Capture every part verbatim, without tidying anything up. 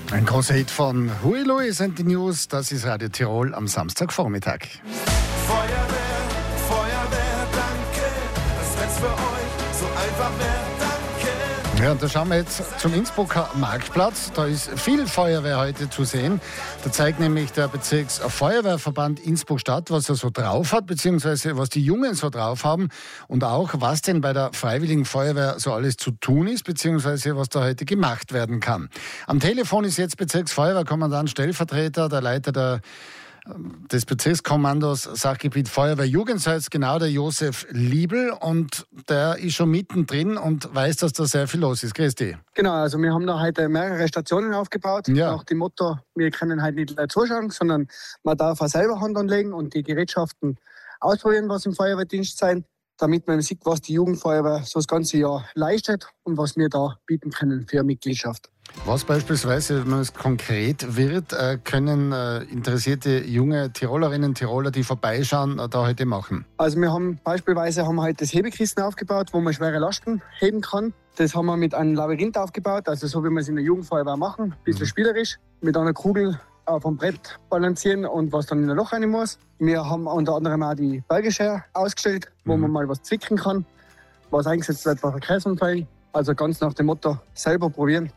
Ein großer Hit von Huey Lewis and the News, das ist Radio Tirol am Samstagvormittag. Feuerwehr, Feuerwehr, danke, das wär's für euch so einfach mehr, danke. Ja, und da schauen wir jetzt zum Innsbrucker Marktplatz. Da ist viel Feuerwehr heute zu sehen. Da zeigt nämlich der Bezirksfeuerwehrverband Innsbruck-Stadt, was er so drauf hat, beziehungsweise was die Jungen so drauf haben und auch, was denn bei der Freiwilligen Feuerwehr so alles zu tun ist, beziehungsweise was da heute gemacht werden kann. Am Telefon ist jetzt Bezirksfeuerwehrkommandant, Stellvertreter, der Leiter der des Bezirkskommandos Sachgebiet Feuerwehr Jugendsalz, genau der Josef Liebl, und der ist schon mittendrin und weiß, dass da sehr viel los ist. Grüß dich. Genau, also wir haben da heute mehrere Stationen aufgebaut, ja. Nach dem Motto, wir können halt nicht zuschauen, sondern man darf auch selber Hand anlegen und die Gerätschaften ausprobieren, was im Feuerwehrdienst sein, damit man sieht, was die Jugendfeuerwehr so das ganze Jahr leistet und was wir da bieten können für eine Mitgliedschaft. Was beispielsweise, wenn es konkret wird, können interessierte junge Tirolerinnen und Tiroler, die vorbeischauen, da heute machen? Also wir haben beispielsweise haben wir heute das Hebekisten aufgebaut, wo man schwere Lasten heben kann. Das haben wir mit einem Labyrinth aufgebaut, also so wie wir es in der Jugendfeuerwehr machen, ein bisschen mhm. spielerisch, mit einer Kugel auf dem Brett balancieren und was dann in ein Loch rein muss. Wir haben unter anderem auch die Bergescher ausgestellt, wo mhm. man mal was zwicken kann, was eingesetzt wird bei Verkehrsunfällen. Also ganz nach dem Motto, selber probieren.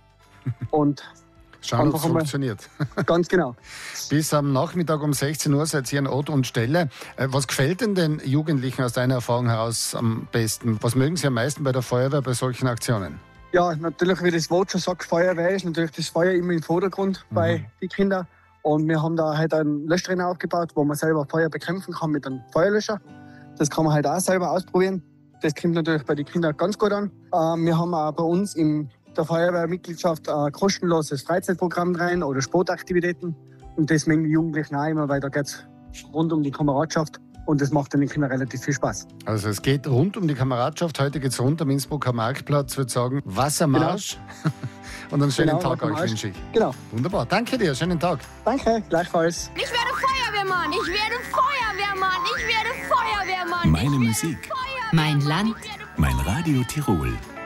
Und schauen, ob es funktioniert. Ganz genau. Bis am Nachmittag um sechzehn Uhr seid ihr an Ort und Stelle. Was gefällt denn den Jugendlichen aus deiner Erfahrung heraus am besten? Was mögen sie am meisten bei der Feuerwehr bei solchen Aktionen? Ja, natürlich, wie das Wort schon sagt, Feuerwehr ist natürlich das Feuer immer im Vordergrund mhm. bei den Kindern. Und wir haben da halt einen Löschtrainer aufgebaut, wo man selber Feuer bekämpfen kann mit einem Feuerlöscher. Das kann man halt auch selber ausprobieren. Das kommt natürlich bei den Kindern ganz gut an. Wir haben auch bei uns im der Feuerwehrmitgliedschaft ein kostenloses Freizeitprogramm rein oder Sportaktivitäten. Und das mengen die Jugendlichen auch immer, weil da geht es rund um die Kameradschaft und das macht den Kindern relativ viel Spaß. Also es geht rund um die Kameradschaft. Heute geht es rund am Innsbrucker Marktplatz. Ich würde sagen, Wassermarsch. Genau. Und einen schönen genau, Tag euch wünsche ich. Genau. Wunderbar. Danke dir. Schönen Tag. Danke. Gleichfalls. Ich werde Feuerwehrmann. Ich werde Feuerwehrmann. Ich werde Feuerwehrmann. Meine Musik. Mein Land. Mein Radio Tirol.